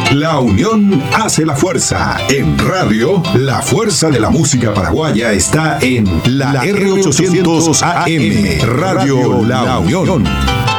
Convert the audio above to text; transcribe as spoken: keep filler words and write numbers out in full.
La unión hace la fuerza. En radio, la fuerza de la música paraguaya está en la, la R ochocientos A M, Radio La Unión.